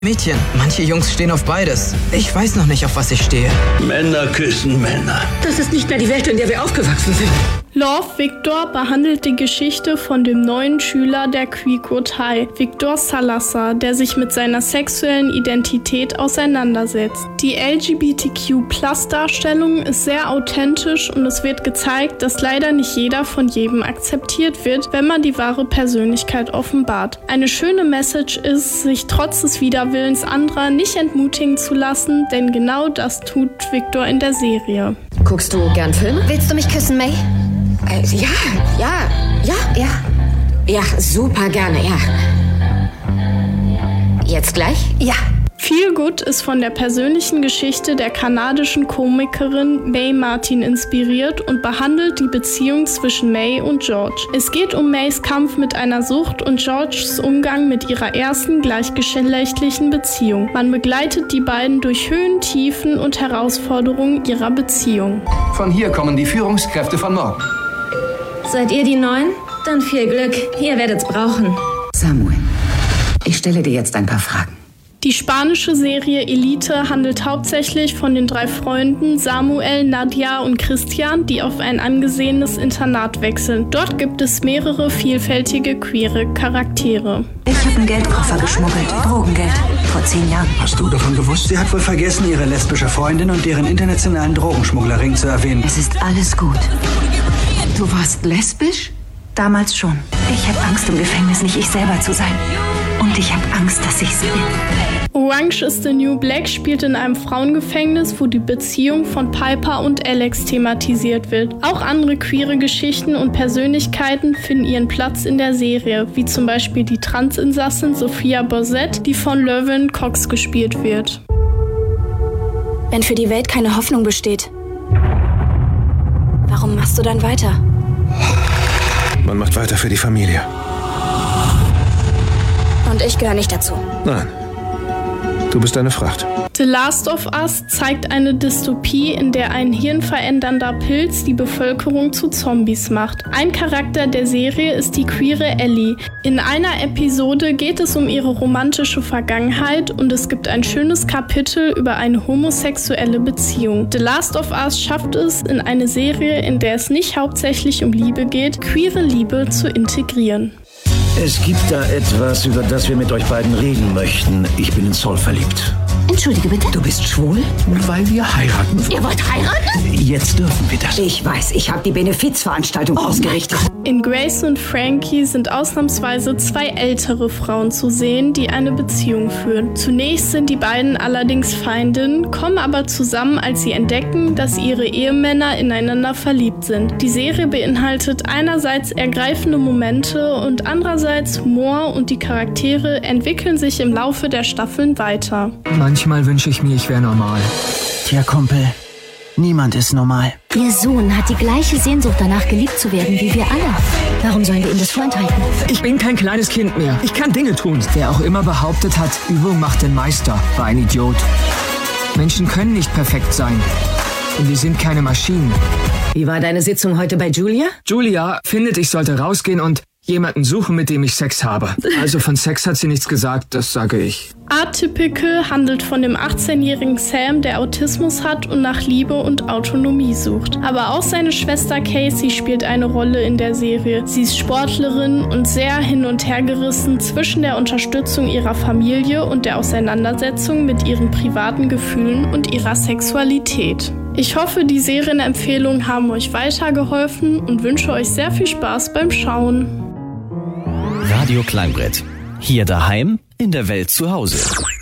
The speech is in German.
Mädchen, manche Jungs stehen auf beides. Ich weiß noch nicht, auf was ich stehe. Männer küssen Männer. Das ist nicht mehr die Welt, in der wir aufgewachsen sind. Love, Victor behandelt die Geschichte von dem neuen Schüler der Queequeg High, Victor Salazar, der sich mit seiner sexuellen Identität auseinandersetzt. Die LGBTQ+-Darstellung ist sehr authentisch und es wird gezeigt, dass leider nicht jeder von jedem akzeptiert wird, wenn man die wahre Persönlichkeit offenbart. Eine schöne Message ist, sich trotz des Widerwillens anderer nicht entmutigen zu lassen, denn genau das tut Victor in der Serie. Guckst du gern Filme? Willst du mich küssen, May? Ja, super gerne, ja. Jetzt gleich? Ja. Feel Good ist von der persönlichen Geschichte der kanadischen Komikerin Mae Martin inspiriert und behandelt die Beziehung zwischen May und George. Es geht um Mays Kampf mit einer Sucht und Georges Umgang mit ihrer ersten gleichgeschlechtlichen Beziehung. Man begleitet die beiden durch Höhen, Tiefen und Herausforderungen ihrer Beziehung. Von hier kommen die Führungskräfte von morgen. Seid ihr die Neuen? Dann viel Glück. Ihr werdet's brauchen. Samuel, ich stelle dir jetzt ein paar Fragen. Die spanische Serie Elite handelt hauptsächlich von den 3 Freunden Samuel, Nadia und Christian, die auf ein angesehenes Internat wechseln. Dort gibt es mehrere vielfältige queere Charaktere. Ich habe einen Geldkoffer geschmuggelt, Drogengeld, vor 10 Jahren. Hast du davon gewusst? Sie hat wohl vergessen, ihre lesbische Freundin und deren internationalen Drogenschmugglerring zu erwähnen. Es ist alles gut. Du warst lesbisch? Damals schon. Ich habe Angst, im Gefängnis nicht ich selber zu sein. Und ich habe Angst, dass ich's bin. Orange is the New Black spielt in einem Frauengefängnis, wo die Beziehung von Piper und Alex thematisiert wird. Auch andere queere Geschichten und Persönlichkeiten finden ihren Platz in der Serie, wie zum Beispiel die Transinsassin Sophia Borsett, die von Laverne Cox gespielt wird. Wenn für die Welt keine Hoffnung besteht, warum machst du dann weiter? Man macht weiter für die Familie. Und ich gehöre nicht dazu. Nein. Du bist eine Fracht. The Last of Us zeigt eine Dystopie, in der ein hirnverändernder Pilz die Bevölkerung zu Zombies macht. Ein Charakter der Serie ist die queere Ellie. In einer Episode geht es um ihre romantische Vergangenheit und es gibt ein schönes Kapitel über eine homosexuelle Beziehung. The Last of Us schafft es, in eine Serie, in der es nicht hauptsächlich um Liebe geht, queere Liebe zu integrieren. Es gibt da etwas, über das wir mit euch beiden reden möchten. Ich bin in Saul verliebt. Entschuldige bitte? Du bist schwul? Weil wir heiraten wollen. Ihr wollt heiraten? Jetzt dürfen wir das. Ich weiß, ich habe die Benefizveranstaltung ausgerichtet. In Grace und Frankie sind ausnahmsweise 2 ältere Frauen zu sehen, die eine Beziehung führen. Zunächst sind die beiden allerdings Feindinnen, kommen aber zusammen, als sie entdecken, dass ihre Ehemänner ineinander verliebt sind. Die Serie beinhaltet einerseits ergreifende Momente und andererseits Humor und die Charaktere entwickeln sich im Laufe der Staffeln weiter. Manchmal wünsche ich mir, ich wäre normal. Tja, Kumpel, niemand ist normal. Ihr Sohn hat die gleiche Sehnsucht danach, geliebt zu werden wie wir alle. Warum sollen wir ihm das vorenthalten? Ich bin kein kleines Kind mehr. Ich kann Dinge tun. Wer auch immer behauptet hat, Übung macht den Meister, war ein Idiot. Menschen können nicht perfekt sein. Und wir sind keine Maschinen. Wie war deine Sitzung heute bei Julia? Julia findet, ich sollte rausgehen und jemanden suchen, mit dem ich Sex habe. Also von Sex hat sie nichts gesagt, das sage ich. Atypical handelt von dem 18-jährigen Sam, der Autismus hat und nach Liebe und Autonomie sucht. Aber auch seine Schwester Casey spielt eine Rolle in der Serie. Sie ist Sportlerin und sehr hin und her gerissen zwischen der Unterstützung ihrer Familie und der Auseinandersetzung mit ihren privaten Gefühlen und ihrer Sexualität. Ich hoffe, die Serienempfehlungen haben euch weitergeholfen und wünsche euch sehr viel Spaß beim Schauen. Radio Kleinbrett. Hier daheim, in der Welt zu Hause.